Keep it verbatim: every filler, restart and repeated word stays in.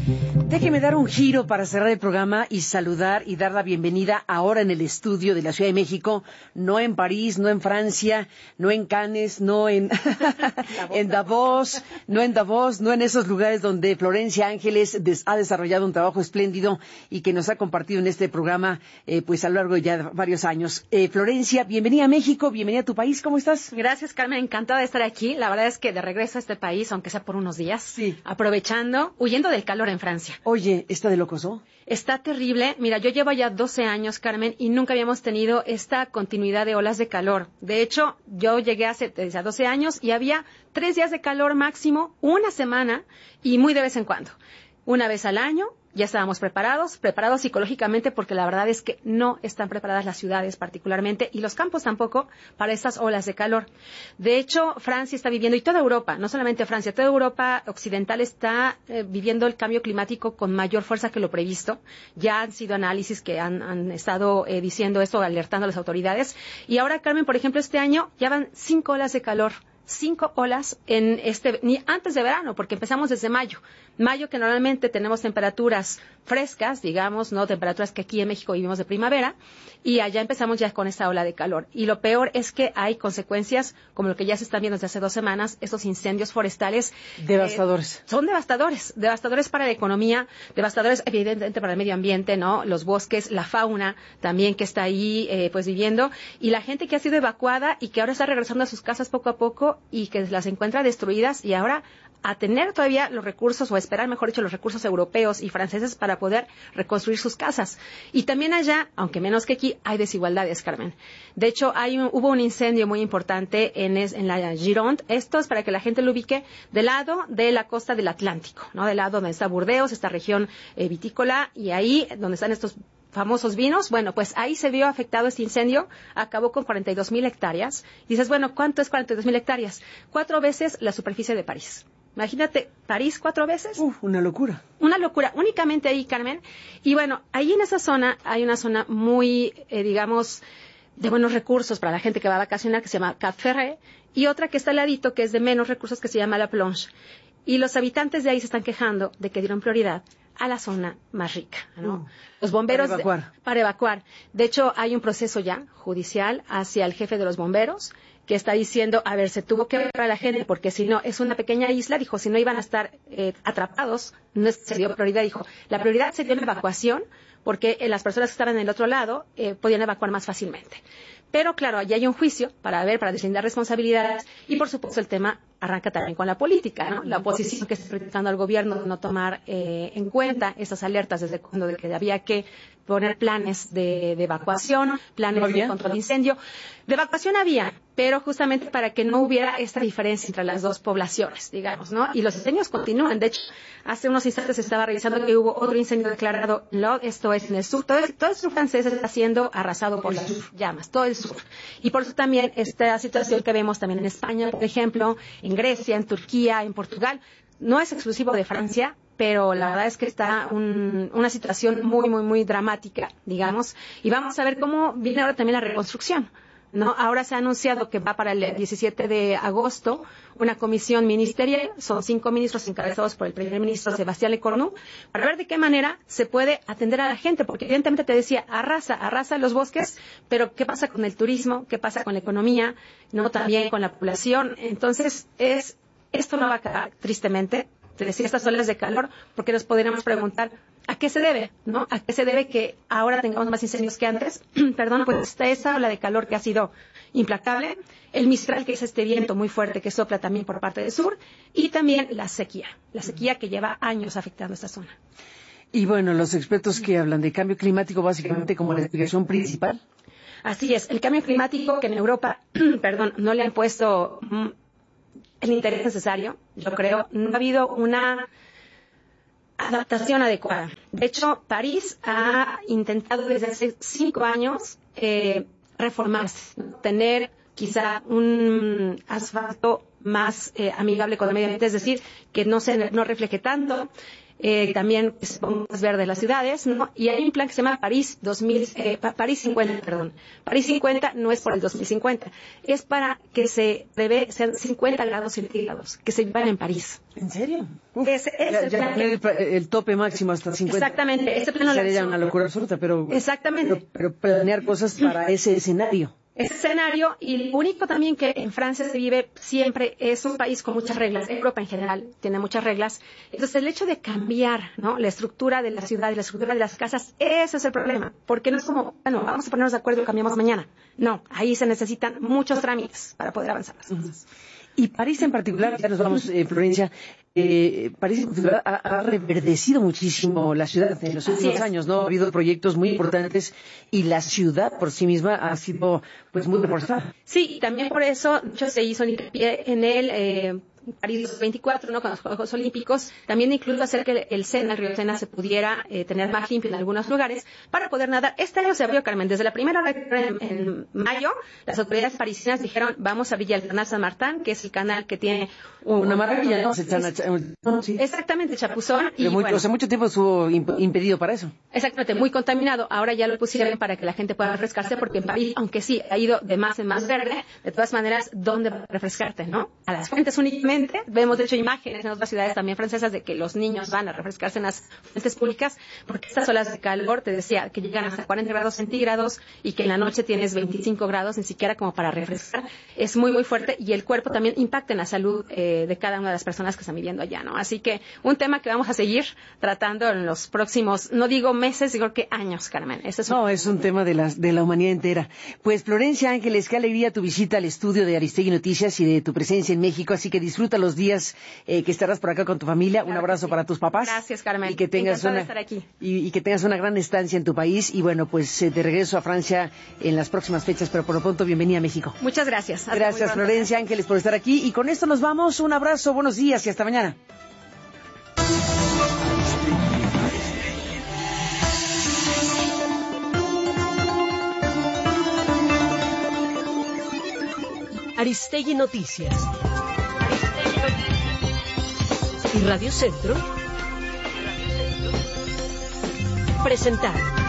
Déjeme dar un giro para cerrar el programa y saludar y dar la bienvenida ahora en el estudio de la Ciudad de México, no en París, no en Francia, no en Cannes, no en, en Davos, no en Davos, no en esos lugares donde Florencia Ángeles des, ha desarrollado un trabajo espléndido y que nos ha compartido en este programa eh, pues a lo largo de ya varios años. Eh, Florencia, bienvenida a México, bienvenida a tu país, ¿cómo estás? Gracias, Carmen, encantada de estar aquí. La verdad es que de regreso a este país, aunque sea por unos días, sí. aprovechando, huyendo del calor en Francia. Oye, ¿está de locos, no? Está terrible. Mira, yo llevo ya doce años, Carmen, y nunca habíamos tenido esta continuidad de olas de calor. De hecho, yo llegué hace ya doce años y había tres días de calor máximo, una semana y muy de vez en cuando. Una vez al año. Ya estábamos preparados, preparados psicológicamente, porque la verdad es que no están preparadas las ciudades particularmente, y los campos tampoco, para estas olas de calor. De hecho, Francia está viviendo, y toda Europa, no solamente Francia, toda Europa occidental está eh, viviendo el cambio climático con mayor fuerza que lo previsto. Ya han sido análisis que han, han estado eh, diciendo esto, alertando a las autoridades. Y ahora, Carmen, por ejemplo, este año ya van cinco olas de calor. Cinco olas en este, ni antes de verano, porque empezamos desde mayo. Mayo, que normalmente tenemos temperaturas frescas, digamos, no temperaturas que aquí en México vivimos de primavera, y allá empezamos ya con esta ola de calor. Y lo peor es que hay consecuencias, como lo que ya se están viendo desde hace dos semanas, estos incendios forestales. Devastadores. Eh, son devastadores, devastadores para la economía, devastadores evidentemente para el medio ambiente, ¿no? Los bosques, la fauna también que está ahí, eh, pues viviendo, y la gente que ha sido evacuada y que ahora está regresando a sus casas poco a poco y que las encuentra destruidas, y ahora a tener todavía los recursos, o esperar, mejor dicho, los recursos europeos y franceses para poder reconstruir sus casas. Y también allá, aunque menos que aquí, hay desigualdades, Carmen. De hecho, hay un, hubo un incendio muy importante en, es, en la Gironde. Esto es para que la gente lo ubique del lado de la costa del Atlántico, ¿no? Del lado donde está Burdeos, esta región eh, vitícola, y ahí donde están estos famosos vinos. Bueno, pues ahí se vio afectado este incendio, acabó con cuarenta y dos mil hectáreas. Dices, bueno, ¿cuánto es cuarenta y dos mil hectáreas? Cuatro veces la superficie de París. Imagínate, París cuatro veces. Uf, una locura. Una locura, únicamente ahí, Carmen. Y bueno, ahí en esa zona hay una zona muy, eh, digamos, de buenos recursos para la gente que va a vacacionar, que se llama Cap Ferret, y otra que está al ladito, que es de menos recursos, que se llama La Plonge. Y los habitantes de ahí se están quejando de que dieron prioridad a la zona más rica, ¿no? Mm. Los bomberos Para evacuar. De, para evacuar. De hecho, hay un proceso ya judicial hacia el jefe de los bomberos, que está diciendo, a ver, se tuvo que evacuar a la gente, porque si no, es una pequeña isla, dijo, si no iban a estar eh, atrapados, no se dio prioridad, dijo, la prioridad se dio en la evacuación, porque eh, las personas que estaban en el otro lado eh, podían evacuar más fácilmente. Pero claro, allí hay un juicio para ver, para deslindar responsabilidades, y por supuesto el tema arranca también con la política, ¿no? La oposición que está criticando al gobierno de no tomar eh, en cuenta esas alertas desde cuando de que había que poner planes de, de evacuación, planes de control de incendio. De evacuación había, pero justamente para que no hubiera esta diferencia entre las dos poblaciones, digamos, ¿no? Y los incendios continúan. De hecho, hace unos instantes se estaba revisando que hubo otro incendio declarado, esto es en el sur. Todo el, todo el sur francés está siendo arrasado por las llamas, todo el sur. Y por eso también esta situación que vemos también en España, por ejemplo, en Grecia, en Turquía, en Portugal, no es exclusivo de Francia, pero la verdad es que está un, una situación muy, muy, muy dramática, digamos. Y vamos a ver cómo viene ahora también la reconstrucción, ¿no? Ahora se ha anunciado que va para el diecisiete de agosto una comisión ministerial, son cinco ministros encabezados por el primer ministro Sebastián Lecornu, para ver de qué manera se puede atender a la gente, porque evidentemente te decía, arrasa, arrasa los bosques, pero ¿qué pasa con el turismo? ¿Qué pasa con la economía? ¿No? También con la población. Entonces, es esto no va a acabar, tristemente. Te decía, estas olas de calor, porque nos podríamos preguntar, ¿a qué se debe? ¿No? ¿A qué se debe que ahora tengamos más incendios que antes? Perdón, pues está esa ola de calor que ha sido implacable, el Mistral, que es este viento muy fuerte que sopla también por parte del sur, y también la sequía, la sequía que lleva años afectando esta zona. Y bueno, los expertos que hablan de cambio climático básicamente como la explicación principal. Así es, el cambio climático que en Europa, perdón, no le han puesto mm, el interés necesario, yo creo, no ha habido una adaptación adecuada. De hecho, París ha intentado desde hace cinco años eh, reformarse, tener quizá un asfalto más eh, amigable con el medio ambiente, es decir, que no se no refleje tanto. eh, también que se pongan más verdes las ciudades, ¿no? Y hay un plan que se llama París dos mil, eh, París cincuenta, perdón. París cincuenta no es por el dos mil cincuenta, es para que se prevé sean cincuenta grados centígrados, que se vivan en París. ¿En serio? Uf, ese, ese ya, ya el, el tope máximo hasta cincuenta. Exactamente, ese plan sería una locura absoluta, pero, Exactamente. pero, pero planear cosas para ese escenario. Ese escenario, y lo único también que en Francia se vive siempre es un país con muchas reglas. Europa en general tiene muchas reglas. Entonces, el hecho de cambiar, ¿no?, la estructura de la ciudad y la estructura de las casas, ese es el problema. Porque no es como, bueno, vamos a ponernos de acuerdo y cambiamos mañana. No, ahí se necesitan muchos trámites para poder avanzar las cosas. Y París en particular, ya nos vamos, eh, Florencia, eh, París en particular ha, ha reverdecido muchísimo la ciudad en los últimos años, ¿no? Ha habido proyectos muy importantes y la ciudad por sí misma ha sido, pues, muy reforzada. Sí, y también por eso, de hecho, se hizo hincapié en el eh, París dos mil veinticuatro, ¿no?, con los Juegos Olímpicos, también incluso hacer que el Sena, el río Sena, se pudiera eh, tener más limpio en algunos lugares para poder nadar. Este año se abrió, Carmen, desde la primera hora en, en mayo, las autoridades parisinas dijeron, vamos a abrir el canal San Martín, que es el canal que tiene un, una maravilla, ¿no? Se están, es, sí. Exactamente, chapuzón. Y, muy, bueno, o sea, mucho tiempo estuvo imp impedido para eso. Exactamente, muy contaminado. Ahora ya lo pusieron para que la gente pueda refrescarse, porque en París, aunque sí ha ido de más en más verde, de todas maneras, ¿dónde refrescarte, no? A las fuentes únicamente. Vemos, de hecho, imágenes en otras ciudades también francesas de que los niños van a refrescarse en las fuentes públicas, porque estas olas de calor, te decía, que llegan hasta cuarenta grados centígrados y que en la noche tienes veinticinco grados, ni siquiera como para refrescar. Es muy, muy fuerte, y el cuerpo también impacta en la salud eh, de cada una de las personas que están viviendo allá, ¿no? Así que un tema que vamos a seguir tratando en los próximos, no digo meses, digo que años, Carmen. Ese es un... No, es un tema de la, de la humanidad entera. Pues, Florencia Ángeles, qué alegría tu visita al estudio de Aristegui Noticias y de tu presencia en México, así que disfruta los días eh, que estarás por acá con tu familia. Claro, un abrazo sí. para tus papás. Gracias, Carmen. Y que tengas una, de estar aquí. Y, y que tengas una gran estancia en tu país. Y bueno, pues eh, de regreso a Francia en las próximas fechas, pero por lo pronto bienvenida a México. Muchas gracias. Hasta gracias, Florencia Ángeles, por estar aquí. Y con esto nos vamos. Un abrazo, buenos días y hasta mañana. Aristegui Noticias. Y Radio Centro presentaron